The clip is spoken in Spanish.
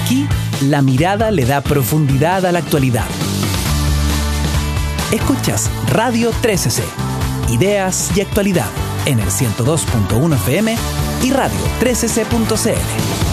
Aquí, la mirada le da profundidad a la actualidad. Escuchas Radio 13C, ideas y actualidad en el 102.1 FM y radio13c.cl.